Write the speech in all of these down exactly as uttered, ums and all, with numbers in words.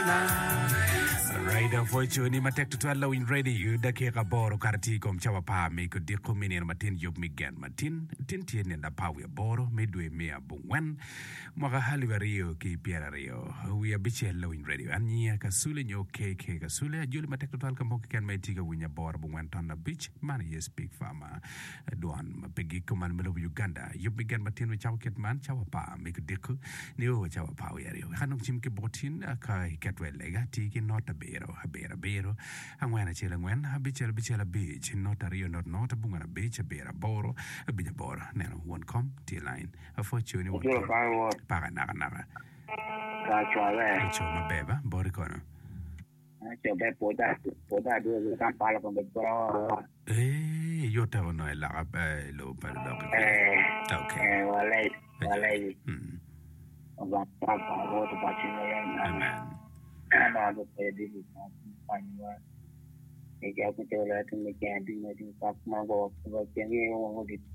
Raida Fortune matek tutwala win ready dakika boro karti kom chawa pa me ko diko minen matin yob migen matin tin tien nda pawe boro medwe me abungwan maka halivario ki piera rio we abiche lowin ready anya kasule nyo keke kasule ajule matek tutwala kamboki kan metiga winya boro bungwan tonna beach man yes big farmer duan mapegi kuman melo Uganda yob migen matin we chawa ket man chawa pa me ko diko ni o chawa pa we rio kanong chim ke botin ka ketwe lega tiki nota bero habera bero angwena chela ngwen habichela bichela beach nota rio not not bunga beach bera boro bija boro neno one com t line a fortune one para naga naga ka chwale cho mabeba bori kono cho be poda poda do kan pala con be bro eh yo te no la ba lo per do eh okay wale wale mm va pa pa lo to pa chine amen ana do pe di pa ni e ga ko te la tu me kan di me di pa ma go go ke ni o di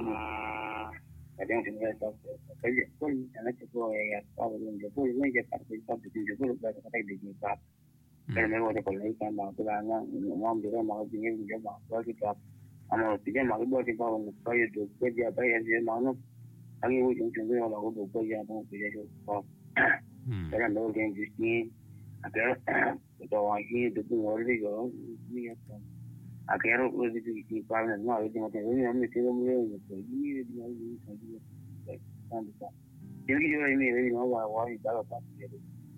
Adem sini kita kerja pun, anak itu ya tahu pun dia pun ni dia tak bisa dia pun dah kata dia ni tak. Kalau mereka ada kalau ikan mau tu lah, mau dia mau dia dia mau buat kita, amal dia mau buat kita pun kaya tu kerja apa yang dia mau, lagi ujung ujung dia mau buat kerja pun kerja tu. Kalau mereka yang justru, agar kita orang ini tu pun orang dia ni apa. Akhirnya udah di parlemen, mau itu macam ni, kami tidak boleh ini dia ini saja. Kan bisa. Jadi juga ini ini mau awal itu apa jadi.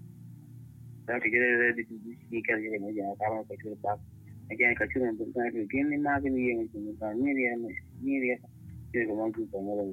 Tapi kita di sini kerja ni jangan kalau kita tak, jangan kacau untuk kita ini nak ini yang itu ni dia ni dia jadi kalau kita mau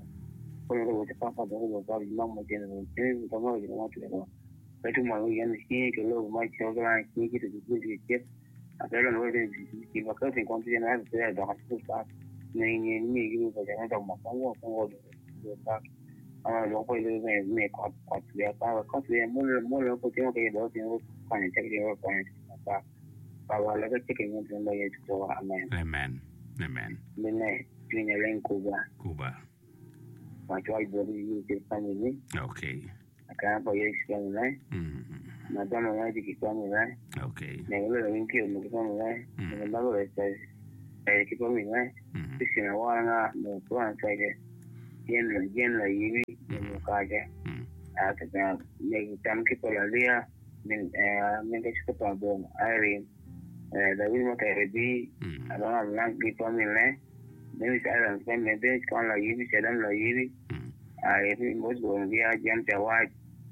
kalau kita apa apa kalau kita memang macam ni, ini kita mau kita mau tu lah. Tapi mau yang ni kalau mau coba ni kita juga kita Agar lo de si va a hacer cuánto llena de de la justa ni ni ni que va a tener más como como de ta ah lo puede me me cuatro cuatro ya para cuatro ya muy muy lo que tengo que lo tengo para que que lo para para para la que que no tengo ya todo amen amen amen mene tiene en Cuba Cuba para que hay de que están ni okay acá por ahí están no Nada más de que estamos ¿verdad? Okay. Me vuelve a venir que no estamos ¿verdad? Me mando de este el equipo mío ¿verdad? Si me van a no puedan salir lleno lleno y no calle. Ah que me están que por la día me me que esto para bon Irene eh David me que rebi a la blanca que por mí ¿verdad? Me dice a la me de con la y se dan la y ah es muy buen día ya te voy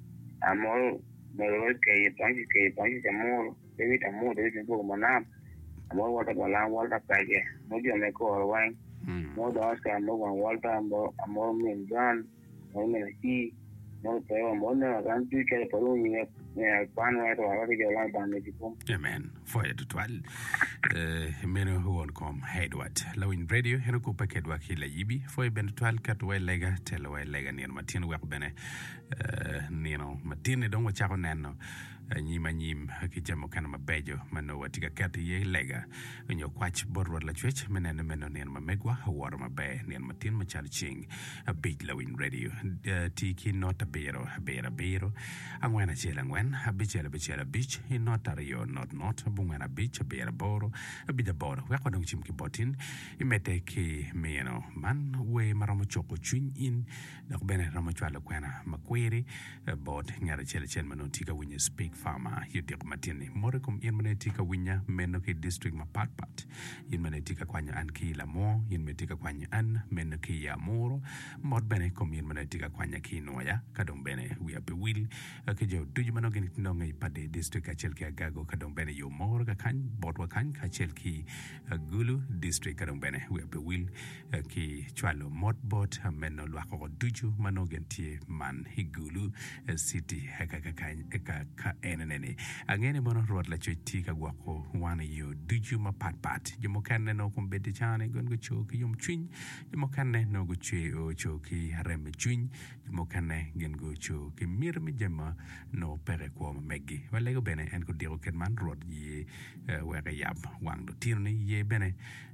amor Melor que país que país de amor, de amor, de un poco más. Amor, vuelta con la vuelta calle. Mucho me cojo, güey. Amor, dos que amor con vuelta, amor, amor, mi gran, amor, mi aquí. No te veo, amor, no, gran tú que por un y el pan, no hay trabajo que yo la pan de tipo. Amen. Fire to twelve. Eh, meno huon kom Edward. Lawin radio heno ko paket wa kila yibi. Fire ben to twelve kat wa lega telo wa lega ni matin wa bene. Eh, nino matin don wa chako neno. Nyima nyim ki jamo kana mabejo mano watika kati ye lega nyo kwach borwa la chwech menene meno nen mamegwa war mabe nen matin machal ching a big lawin radio tiki nota bero bera bero angwena chela ngwen abichela bichela bich nota rio not not bungena bich bera boro abida boro wa kwadong chim ki botin imete ki meno man we maromo choko chun in dok bene ramo chwala kwena makwiri bot ngara chela chen mano tika winya speak farmer yudik matini morekum yin manetika winya meno ki district mapat pat yin manetika kwanya an ki la mo yin manetika kwanya an meno ki ya moro mod bene kom yin manetika kwanya ki noya kadong bene we ape will ke jo duju mano geni no ngai pade district ka chel ki agago kadong bene yo moro ka kan bot wa kan ka chel ki gulu district kadong bene we ape will ki chwalo mod bot meno lwa ko duju mano genti man higulu city haka ka kan ka ka enene angene mono rod la choti ka gwako wana yo duju ma pat pat jomo kanne no kom bedi chane gon go choki yom chin jomo kanne no go che o choki harem chin jomo kanne gen go choki mir mi jema no pere ko meggi wala go bene en ko diro ken man rod ye wega yab wang do tirni ye bene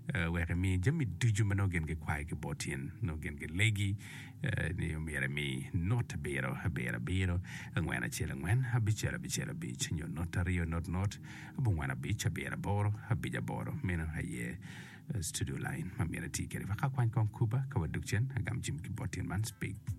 where mi jami duju mano gen ge kwai ge botien no gen ge legi ni mi era mi not bero bero bero ngwana chela ngwen habichera bichera bich nyo notario not not bungwana bicha bera boro habija boro meno haye studio line mamira tikere fa kwa kwa kuba kawadukchen agam jim ki botien man speak